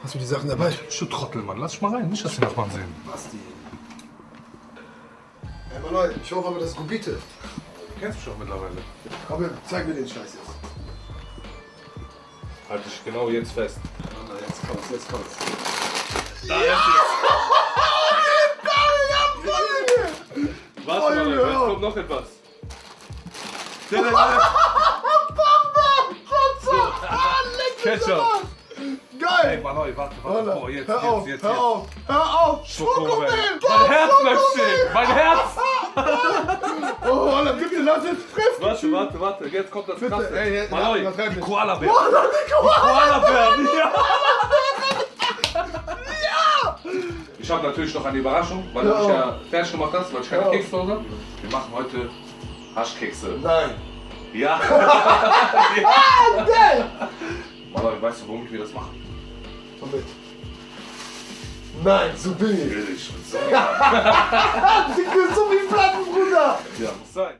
Hast du die Sachen dabei? Du Trottel, Mann. Lass dich mal rein. Nicht, dass die Nachbarn sehen. Basti. Hey, Mann, ich hoffe aber, das ist Gubite. Du kennst mich doch mittlerweile. Komm her, zeig mir den Scheiß jetzt. Halt dich genau jetzt fest. Na, jetzt kommt's, jetzt kommt's. Da ist es. Warte mal, jetzt kommt noch etwas. Ketchup. Geil! Ey, Mann, warte. Boah, jetzt. Hör auf! Schokomel. Mein Herz bleibt stehen. Mein Herz. Oh, Alter, bitte lass jetzt frisch! Warte. Jetzt kommt das Bitte, Krasse. ey, Mann, übertreib nicht. Koala-Bär. Koala-Bär. Ja. Ich habe natürlich noch eine Überraschung, weil du mich ja fertig gemacht hast, weil ich keine Kekse habe. Wir machen heute Haschkekse. Nein! Ja. Geil! Mann, weißt du, womit wir das machen? Womit? Nein, so billig! Billig. Du kriegst so viel Platten, Bruder! Ja, muss sein.